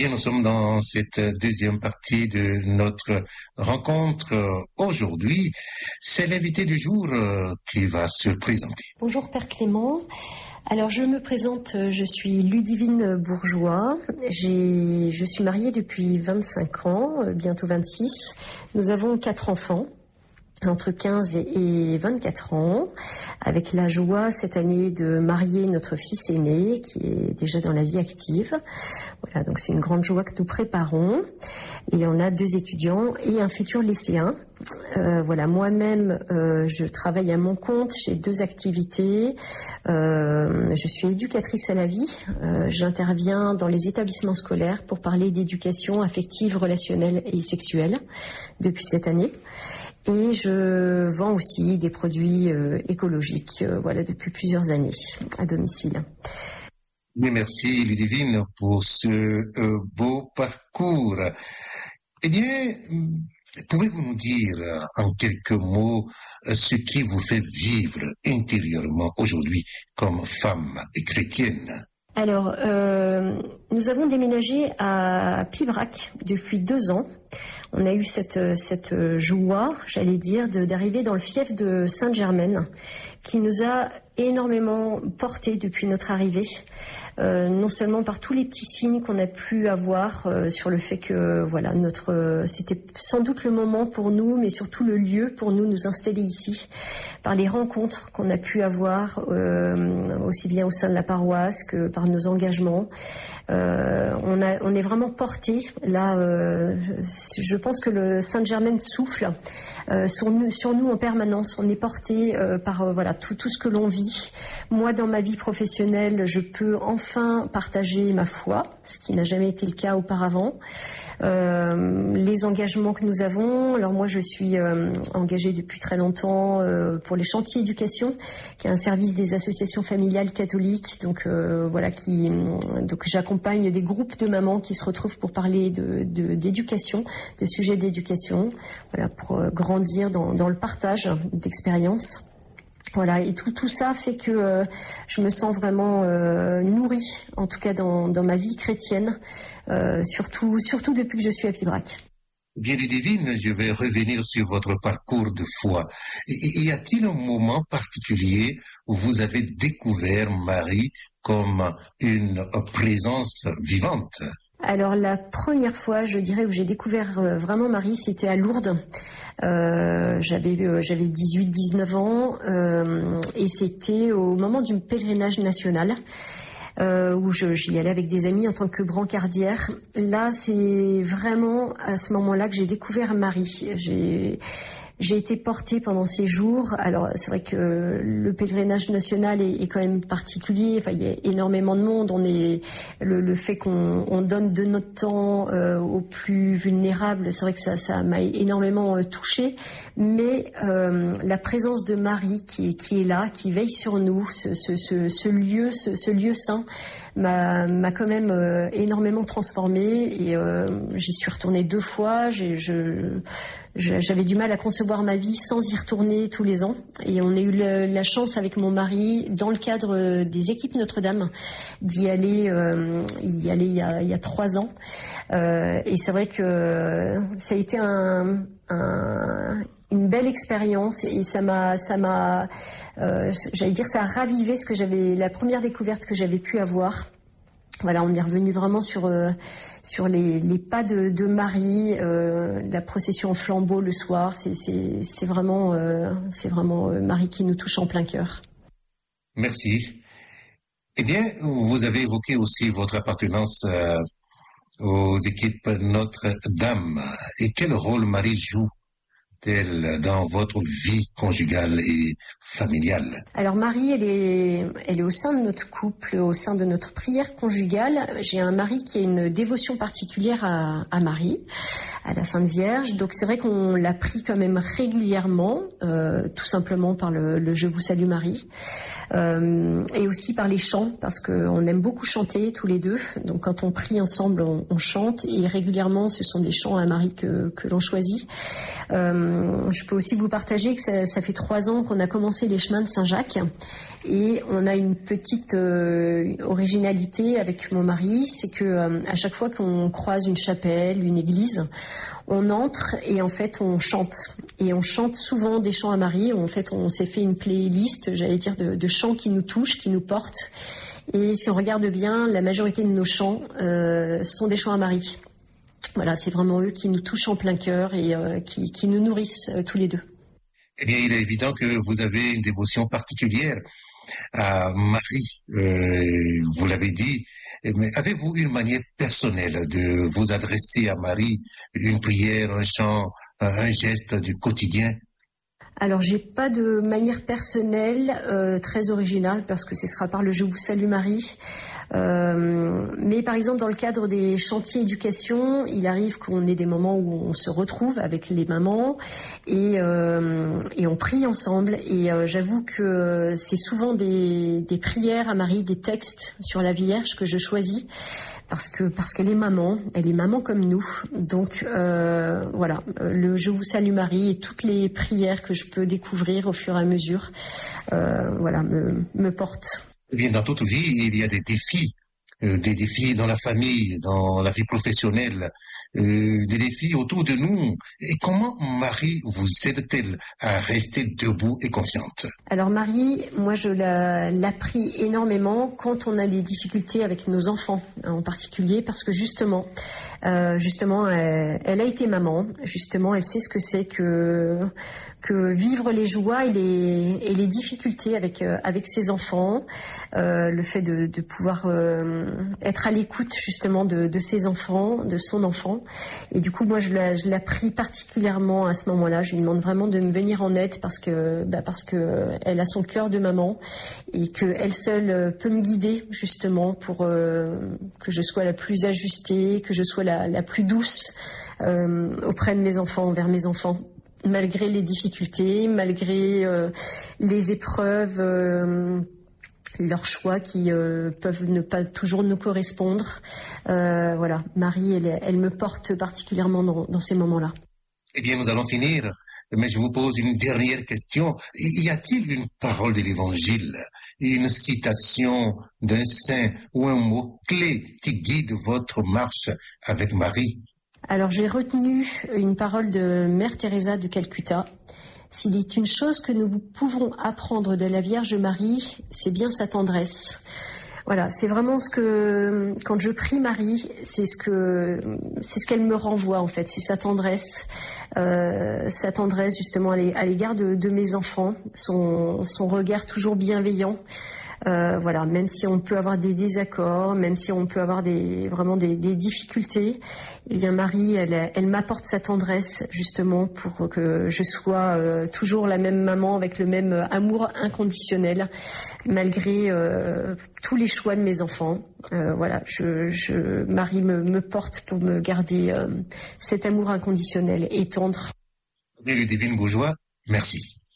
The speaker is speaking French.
Eh bien, nous sommes dans cette deuxième partie de notre rencontre aujourd'hui. C'est l'invité du jour qui va se présenter. Bonjour Père Clément. Alors je me présente, je suis Ludivine Bourgeois. Je suis mariée depuis 25 ans, bientôt 26. Nous avons 4 enfants. Entre 15 et 24 ans, avec la joie cette année de marier notre fils aîné qui est déjà dans la vie active. Voilà, donc c'est une grande joie que nous préparons. Et on a 2 étudiants et un futur lycéen. Voilà, moi-même, je travaille à mon compte, j'ai 2 activités. Je suis éducatrice à la vie. J'interviens dans les établissements scolaires pour parler d'éducation affective, relationnelle et sexuelle depuis cette année. Et je vends aussi des produits écologiques, voilà, depuis plusieurs années à domicile. Oui, merci Ludivine pour ce beau parcours. Eh bien, pouvez-vous nous dire en quelques mots ce qui vous fait vivre intérieurement aujourd'hui comme femme chrétienne? Alors, nous avons déménagé à Pibrac depuis 2 ans. On a eu cette joie, j'allais dire, d'arriver dans le fief de Sainte-Germaine, qui nous a énormément porté depuis notre arrivée, non seulement par tous les petits signes qu'on a pu avoir sur le fait que voilà c'était sans doute le moment pour nous, mais surtout le lieu pour nous installer ici, par les rencontres qu'on a pu avoir aussi bien au sein de la paroisse que par nos engagements. On est vraiment porté là. Je pense que le Sainte-Germaine souffle sur nous en permanence. On est porté par voilà tout ce que l'on vit. Moi, dans ma vie professionnelle, je peux enfin partager ma foi, ce qui n'a jamais été le cas auparavant. Les engagements que nous avons. Alors moi, je suis engagée depuis très longtemps pour les chantiers éducation, qui est un service des associations familiales catholiques. Donc voilà, donc j'accompagne des groupes de mamans qui se retrouvent pour parler d'éducation, de sujets d'éducation, voilà, pour grandir dans le partage d'expériences. Voilà, et tout ça fait que je me sens vraiment nourrie, en tout cas dans ma vie chrétienne, surtout depuis que je suis à Pibrac. Bien Ludivine, je vais revenir sur votre parcours de foi. Y a-t-il un moment particulier où vous avez découvert Marie comme une présence vivante? Alors la première fois, je dirais, où j'ai découvert vraiment Marie, c'était à Lourdes. J'avais 18-19 ans et c'était au moment du pèlerinage national où j'y allais avec des amis en tant que brancardière. Là, c'est vraiment à ce moment-là que j'ai découvert Marie. J'ai été portée pendant ces jours. Alors, c'est vrai que le pèlerinage national est quand même particulier. Enfin, il y a énormément de monde. Le fait qu'on donne de notre temps aux plus vulnérables, c'est vrai que ça m'a énormément touchée. Mais la présence de Marie qui est là, qui veille sur nous, ce lieu saint, m'a quand même énormément transformée. Et j'y suis retournée 2 fois. J'avais du mal à concevoir ma vie sans y retourner tous les ans. Et on a eu la chance avec mon mari, dans le cadre des équipes Notre-Dame, d'y aller, il y a 3 ans. Et c'est vrai que ça a été une belle expérience et ça a ravivé la première découverte que j'avais pu avoir. Voilà, on est revenu vraiment sur les pas de Marie, la procession en flambeau le soir. C'est vraiment Marie qui nous touche en plein cœur. Merci. Eh bien, vous avez évoqué aussi votre appartenance aux équipes Notre-Dame. Et quel rôle Marie joue dans votre vie conjugale et familiale? Alors Marie, elle est au sein de notre couple, au sein de notre prière conjugale. J'ai un mari qui a une dévotion particulière à Marie, à la Sainte Vierge. Donc c'est vrai qu'on la prie quand même régulièrement, tout simplement par le Je vous salue Marie, et aussi par les chants, parce qu'on aime beaucoup chanter tous les deux. Donc quand on prie ensemble, on chante, et régulièrement ce sont des chants à Marie que l'on choisit. je peux aussi vous partager que ça fait 3 ans qu'on a commencé les chemins de Saint-Jacques et on a une petite originalité avec mon mari, c'est que à chaque fois qu'on croise une chapelle, une église, on entre et en fait on chante. Et on chante souvent des chants à Marie. En fait, on s'est fait une playlist, j'allais dire, de chants qui nous touchent, qui nous portent. Et si on regarde bien, la majorité de nos chants sont des chants à Marie. Voilà, c'est vraiment eux qui nous touchent en plein cœur et qui nous nourrissent tous les deux. Eh bien, il est évident que vous avez une dévotion particulière à Marie, vous l'avez dit, mais avez-vous une manière personnelle de vous adresser à Marie, une prière, un chant, un geste du quotidien? Alors, j'ai pas de manière personnelle très originale parce que ce sera par le Je vous salue Marie. Mais par exemple, dans le cadre des chantiers éducation, il arrive qu'on ait des moments où on se retrouve avec les mamans et on prie ensemble. Et j'avoue que c'est souvent des prières à Marie, des textes sur la Vierge que je choisis parce qu'elle est maman comme nous. Donc voilà, le Je vous salue Marie et toutes les prières que je peux découvrir au fur et à mesure, voilà, me portent. Eh bien, dans toute vie, il y a des défis dans la famille, dans la vie professionnelle, des défis autour de nous. Et comment Marie vous aide-t-elle à rester debout et confiante? Alors Marie, moi je la prie énormément quand on a des difficultés avec nos enfants, en particulier parce que justement, elle a été maman, justement, elle sait ce que c'est que vivre les joies et les difficultés avec ses enfants, le fait de pouvoir être à l'écoute justement de ses enfants, de son enfant. Et du coup, moi, je la prie particulièrement à ce moment-là. Je lui demande vraiment de me venir en aide parce que elle a son cœur de maman et qu'elle seule peut me guider justement pour que je sois la plus ajustée, que je sois la plus douce auprès de mes enfants, envers mes enfants. Malgré les difficultés, malgré les épreuves, leurs choix qui peuvent ne pas toujours nous correspondre. Voilà, Marie, elle me porte particulièrement dans ces moments-là. Eh bien, nous allons finir, mais je vous pose une dernière question. Y a-t-il une parole de l'Évangile, une citation d'un saint ou un mot-clé qui guide votre marche avec Marie? Alors j'ai retenu une parole de Mère Teresa de Calcutta. S'il est une chose que nous pouvons apprendre de la Vierge Marie, c'est bien sa tendresse. Voilà, c'est vraiment quand je prie Marie, c'est ce qu'elle me renvoie en fait, c'est sa tendresse justement à l'égard de mes enfants, son regard toujours bienveillant. Voilà, même si on peut avoir des désaccords, même si on peut avoir vraiment des difficultés, eh bien Marie, elle m'apporte sa tendresse justement pour que je sois toujours la même maman avec le même amour inconditionnel malgré tous les choix de mes enfants. Voilà, Marie me porte pour me garder cet amour inconditionnel et tendre. Ludivine Bourgeois, merci.